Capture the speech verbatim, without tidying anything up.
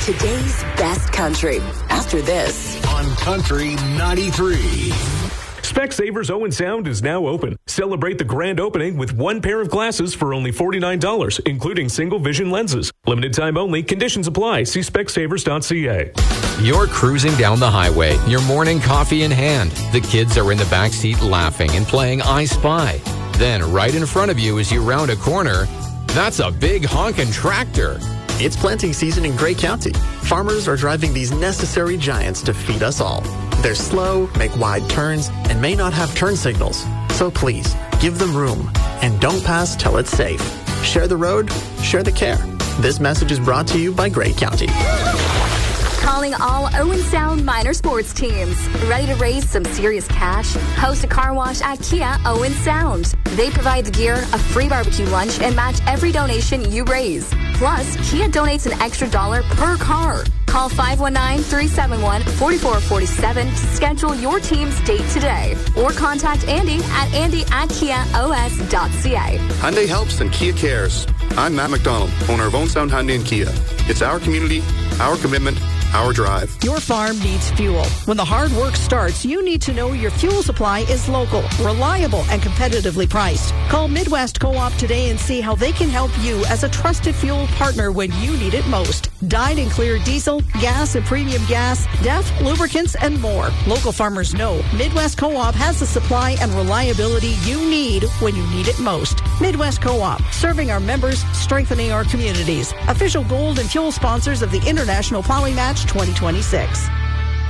today's best country. After this, on Country ninety-three. Specsavers Owen Sound is now open. Celebrate the grand opening with one pair of glasses for only forty-nine dollars, including single vision lenses. Limited time only. Conditions apply. See specsavers dot c a. You're cruising down the highway, your morning coffee in hand. The kids are in the backseat laughing and playing I Spy. Then right in front of you as you round a corner, that's a big honkin' tractor. It's planting season in Gray County. Farmers are driving these necessary giants to feed us all. They're slow, make wide turns, and may not have turn signals. So please, give them room and don't pass till it's safe. Share the road, share the care. This message is brought to you by Gray County. Calling all Owen Sound minor sports teams. Ready to raise some serious cash? Host a car wash at Kia Owen Sound. They provide the gear, a free barbecue lunch, and match every donation you raise. Plus, Kia donates an extra dollar per car. Call five one nine, three seven one, four four four seven to schedule your team's date today. Or contact Andy at andy at kia o s dot c a. Hyundai helps and Kia cares. I'm Matt McDonald, owner of Owen Sound Hyundai and Kia. It's our community, our commitment, our drive. Your farm needs fuel. When the hard work starts, you need to know your fuel supply is local, reliable, and competitively priced. Call Midwest Co-op today and see how they can help you as a trusted fuel partner when you need it most. Dyed and clear diesel, gas and premium gas, D E F, lubricants, and more. Local farmers know Midwest Co-op has the supply and reliability you need when you need it most. Midwest Co-op, serving our members, strengthening our communities. Official gold and fuel sponsors of the International Plowing Match twenty twenty-six.